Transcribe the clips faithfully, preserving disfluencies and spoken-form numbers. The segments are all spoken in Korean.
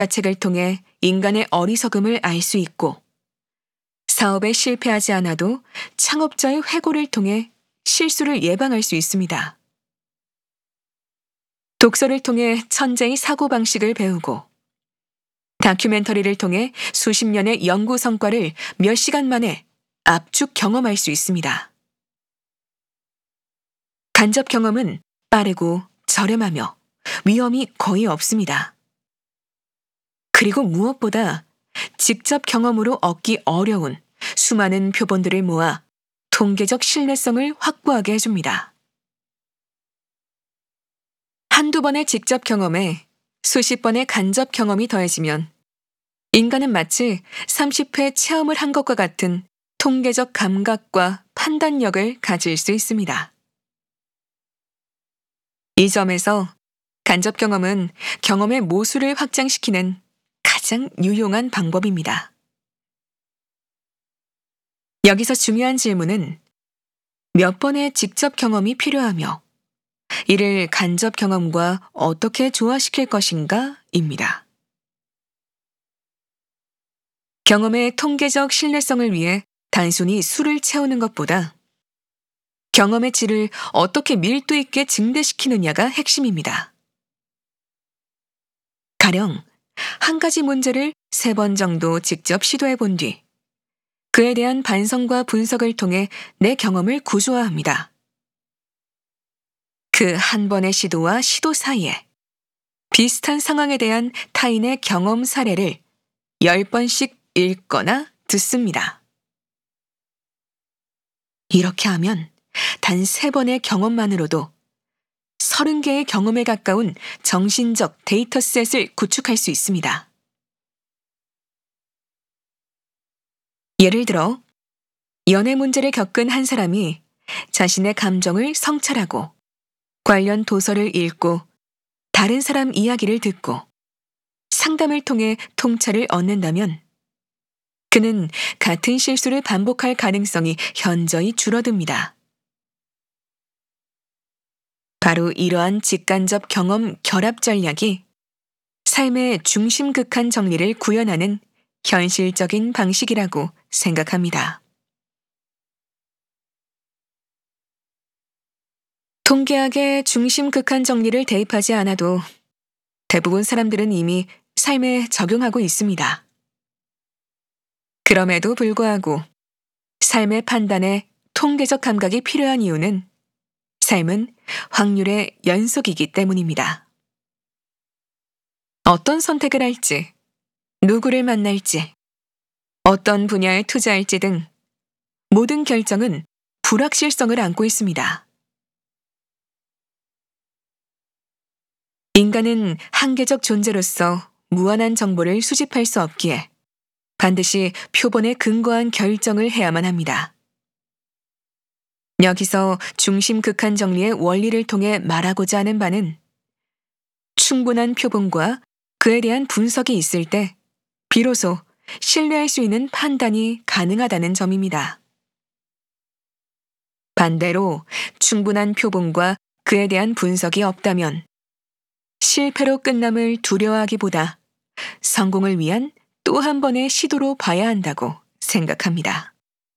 자책을 통해 인간의 어리석음을 알 수 있고, 사업에 실패하지 않아도 창업자의 회고를 통해 실수를 예방할 수 있습니다. 독서를 통해 천재의 사고방식을 배우고, 다큐멘터리를 통해 수십 년의 연구 성과를 몇 시간 만에 압축 경험할 수 있습니다. 간접 경험은 빠르고 저렴하며 위험이 거의 없습니다. 그리고 무엇보다 직접 경험으로 얻기 어려운 수많은 표본들을 모아 통계적 신뢰성을 확보하게 해줍니다. 한두 번의 직접 경험에 수십 번의 간접 경험이 더해지면 인간은 마치 삼십 회 체험을 한 것과 같은 통계적 감각과 판단력을 가질 수 있습니다. 이 점에서 간접 경험은 경험의 모수를 확장시키는 가장 유용한 방법입니다. 여기서 중요한 질문은 몇 번의 직접 경험이 필요하며 이를 간접 경험과 어떻게 조화시킬 것인가 입니다. 경험의 통계적 신뢰성을 위해 단순히 수를 채우는 것보다 경험의 질을 어떻게 밀도 있게 증대시키느냐가 핵심입니다. 가령 한 가지 문제를 세 번 정도 직접 시도해 본 뒤 그에 대한 반성과 분석을 통해 내 경험을 구조화합니다. 그 한 번의 시도와 시도 사이에 비슷한 상황에 대한 타인의 경험 사례를 열 번씩 읽거나 듣습니다. 이렇게 하면 단 세 번의 경험만으로도 서른 개의 경험에 가까운 정신적 데이터셋을 구축할 수 있습니다. 예를 들어, 연애 문제를 겪은 한 사람이 자신의 감정을 성찰하고 관련 도서를 읽고 다른 사람 이야기를 듣고 상담을 통해 통찰을 얻는다면 그는 같은 실수를 반복할 가능성이 현저히 줄어듭니다. 바로 이러한 직간접 경험 결합 전략이 삶의 중심극한 정리를 구현하는 현실적인 방식이라고 생각합니다. 통계학의 중심극한 정리를 대입하지 않아도 대부분 사람들은 이미 삶에 적용하고 있습니다. 그럼에도 불구하고 삶의 판단에 통계적 감각이 필요한 이유는 삶은 확률의 연속이기 때문입니다. 어떤 선택을 할지, 누구를 만날지, 어떤 분야에 투자할지 등 모든 결정은 불확실성을 안고 있습니다. 인간은 한계적 존재로서 무한한 정보를 수집할 수 없기에 반드시 표본에 근거한 결정을 해야만 합니다. 여기서 중심극한 정리의 원리를 통해 말하고자 하는 바는 충분한 표본과 그에 대한 분석이 있을 때 비로소 신뢰할 수 있는 판단이 가능하다는 점입니다. 반대로 충분한 표본과 그에 대한 분석이 없다면 실패로 끝남을 두려워하기보다 성공을 위한 또 한 번의 시도로 봐야 한다고 생각합니다.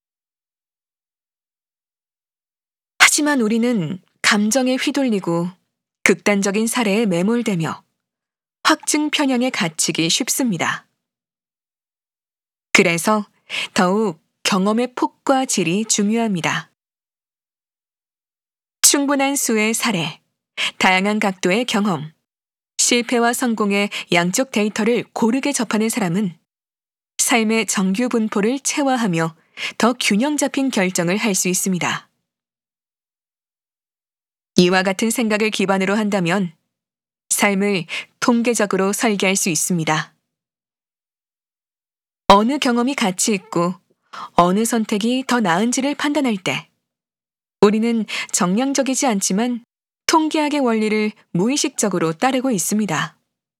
하지만 우리는 감정에 휘둘리고 극단적인 사례에 매몰되며 확증 편향에 갇히기 쉽습니다. 그래서 더욱 경험의 폭과 질이 중요합니다. 충분한 수의 사례, 다양한 각도의 경험, 실패와 성공의 양쪽 데이터를 고르게 접하는 사람은 삶의 정규 분포를 체화하며 더 균형 잡힌 결정을 할 수 있습니다. 이와 같은 생각을 기반으로 한다면 삶을 통계적으로 설계할 수 있습니다. 어느 경험이 가치 있고 어느 선택이 더 나은지를 판단할 때 우리는 정량적이지 않지만 통계학의 원리를 무의식적으로 따르고 있습니다.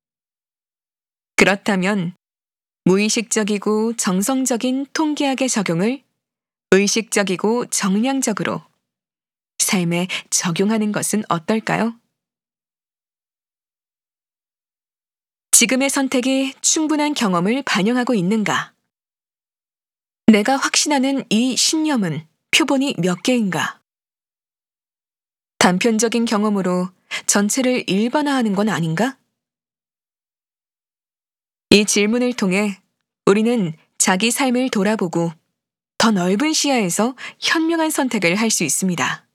그렇다면 무의식적이고 정성적인 통계학의 적용을 의식적이고 정량적으로 삶에 적용하는 것은 어떨까요? 지금의 선택이 충분한 경험을 반영하고 있는가? 내가 확신하는 이 신념은 표본이 몇 개인가? 단편적인 경험으로 전체를 일반화하는 건 아닌가? 이 질문을 통해 우리는 자기 삶을 돌아보고 더 넓은 시야에서 현명한 선택을 할 수 있습니다.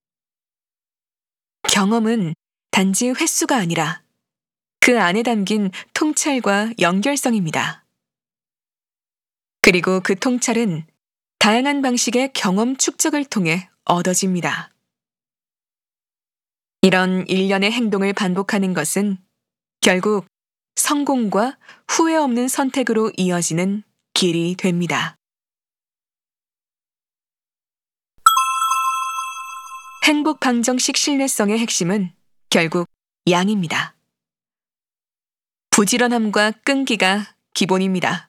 경험은 단지 횟수가 아니라 그 안에 담긴 통찰과 연결성입니다. 그리고 그 통찰은 다양한 방식의 경험 축적을 통해 얻어집니다. 이런 일련의 행동을 반복하는 것은 결국 성공과 후회 없는 선택으로 이어지는 길이 됩니다. 행복 방정식 신뢰성의 핵심은 결국 양입니다. 부지런함과 끈기가 기본입니다.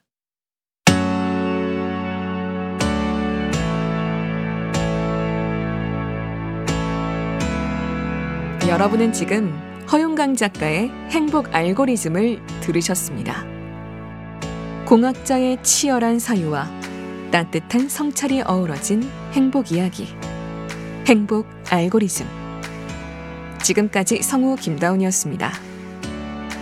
여러분은 지금 허용강 작가의 행복 알고리즘을 들으셨습니다. 공학자의 치열한 사유와 따뜻한 성찰이 어우러진 행복 이야기. 행복 알고리즘. 지금까지 성우 김다운이었습니다.